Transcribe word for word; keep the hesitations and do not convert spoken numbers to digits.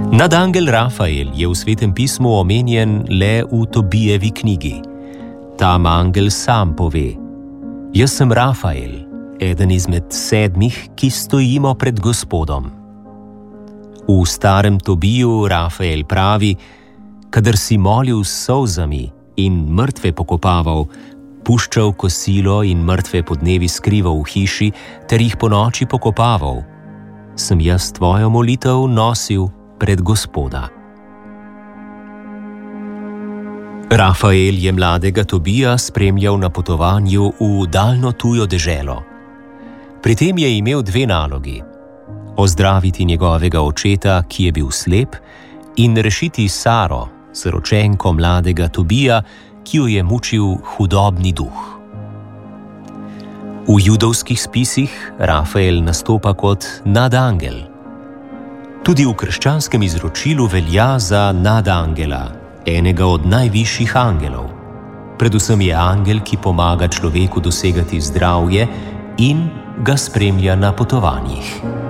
Nadangel Rafael je v Svetem pismu omenjen le v Tobijevi knjigi. Tam angel sam pove: Jaz sem Rafael, eden izmed sedmih, ki stojimo pred Gospodom. V starem Tobiju Rafael pravi: Kadar si molil s solzami in mrtve pokopaval, puščal kosilo in mrtve podnevi skrival v hiši ter jih ponoči pokopaval, sem jaz tvojo molitev nosil pred Gospoda. Rafael je mladega Tobija spremljal na potovanju v daljno tujo deželo. Pri tem je imel dve nalogi: ozdraviti njegovega očeta, ki je bil slep, in rešiti Saro, zaročenko mladega Tobija, ki jo je mučil hudobni duh. V judovskih spisih Rafael nastopa kot nadangel. Tudi v krščanskem izročilu velja za nadangela, enega od najvišjih angelov. Predvsem je angel, ki pomaga človeku dosegati zdravje in ga spremlja na potovanjih.